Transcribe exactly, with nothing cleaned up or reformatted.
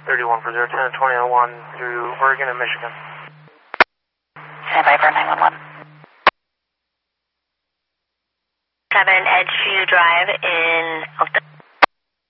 thirty-one for zero ten twenty oh one through Oregon and Michigan. Stand by for nine one one. seven Edgeview Drive in Oakton.